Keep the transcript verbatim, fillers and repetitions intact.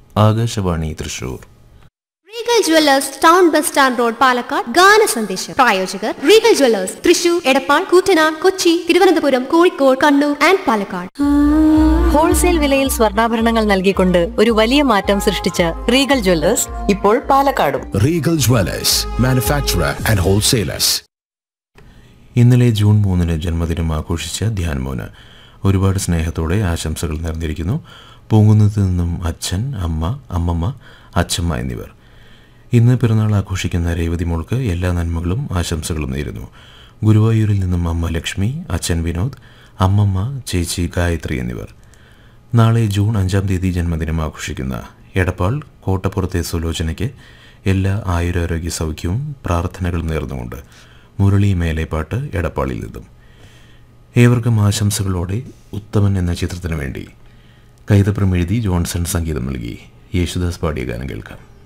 Akashvani Thrissur. Regal jewellers town bus stand road Palakkad ഗാന സന്ദേശം. പ്രായോജകർ Regal jewellers Thrissur, Edappal, Koottanad, Kochi, Thiruvananthapuram, Kozhikode, Kannur and Palakkad. Wholesale വിലയിൽ സ്വർണ്ണാഭരണങ്ങൾ നൽകിക്കൊണ്ട് ഒരു വലിയ മാറ്റം സൃഷ്ടിച്ച റീഗൽ ജുവല്ലേഴ്സ് ഇപ്പോൾ പാലക്കാടും. Regal jewellers, manufacturer and wholesalers. ഇന്നലെ ജൂൺ മൂന്നിന് ജന്മദിനം ആഘോഷിച്ച ധ്യാൻമോന് ഒരുപാട് സ്നേഹത്തോടെ ആശംസകൾ നേർന്നിരിക്കുന്നു. പൂങ്കുന്നത്ത് നിന്നും അച്ഛൻ, അമ്മ, അമ്മമ്മ, അച്ഛമ്മ എന്നിവർ. ഇന്ന് പിറന്നാൾ ആഘോഷിക്കുന്ന രേവതി മോൾക്ക് എല്ലാ നന്മകളും ആശംസകളും നേരുന്നു. ഗുരുവായൂരിൽ നിന്നും അമ്മ ലക്ഷ്മി, അച്ഛൻ വിനോദ്, അമ്മമ്മ, ചേച്ചി ഗായത്രി എന്നിവർ. നാളെ ജൂൺ അഞ്ചാം തീയതി ജന്മദിനം ആഘോഷിക്കുന്ന എടപ്പാൾ കോട്ടപ്പുറത്തെ സുലോചനയ്ക്ക് എല്ലാ ആയുരാരോഗ്യ സൗഖ്യവും പ്രാർത്ഥനകളും നേർന്നുകൊണ്ട് മുരളി മേലേപ്പാട്ട് എടപ്പാളിൽ നിന്നും. ഏവർക്കും ആശംസകളോടെ ഉത്തമൻ എന്ന ചിത്രത്തിനു വേണ്ടി കൈതപ്രം എഴുതി ജോൺസൺ സംഗീതം നൽകി യേശുദാസ് പാടിയ ഗാനം കേൾക്കാം.